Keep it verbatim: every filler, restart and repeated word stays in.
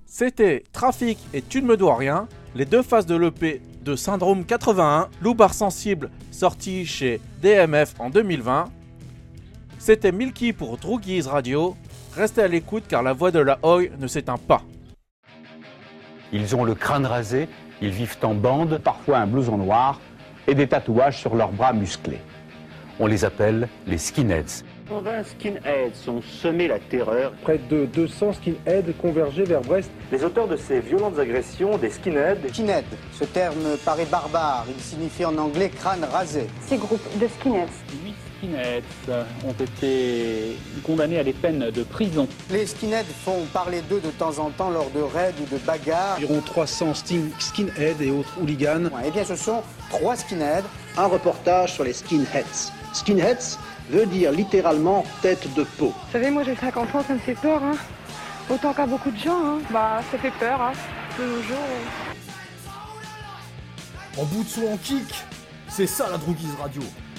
C'était Trafic et Tu ne me dois rien, les deux faces de l'E P de Syndrome quatre-vingt-un, Loubar Sensible, sorti chez D M F en deux mille vingt. C'était Milky pour Droogies Radio. Restez à l'écoute car la voix de la Oi ne s'éteint pas. Ils ont le crâne rasé, ils vivent en bande, parfois un blouson noir et des tatouages sur leurs bras musclés. On les appelle les skinheads. vingt skinheads ont semé la terreur. Près de deux cents skinheads convergeaient vers Brest. Les auteurs de ces violentes agressions, des skinheads. Skinhead, ce terme paraît barbare. Il signifie en anglais crâne rasé. Ces groupes de skinheads. Huit skinheads ont été condamnés à des peines de prison. Les skinheads font parler d'eux de temps en temps lors de raids ou de bagarres. Environ trois cents skinheads et autres hooligans. Eh bien, ce sont trois skinheads. Un reportage sur les skinheads. Skinheads veut dire littéralement tête de peau. Vous savez, moi j'ai cinquante ans, ça me fait peur, hein. Autant qu'à beaucoup de gens, hein. Bah, ça fait peur, hein. De nos jours. En bout de son en kick, c'est ça la Droogies Radio.